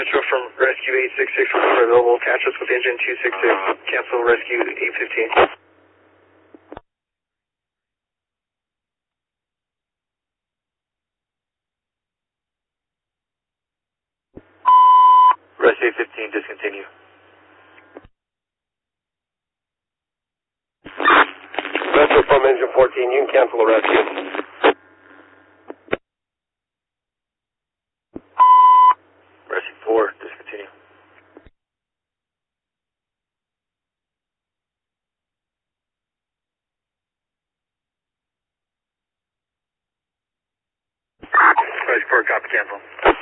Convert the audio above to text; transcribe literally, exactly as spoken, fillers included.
Metro from Rescue eight six six, we're available. Catch us with engine two six six. Cancel Rescue eight fifteen. Rescue eight fifteen, discontinue. Metro from engine fourteen, you can cancel the rescue. Rescue four, discontinue. Rescue four, copy, cancel.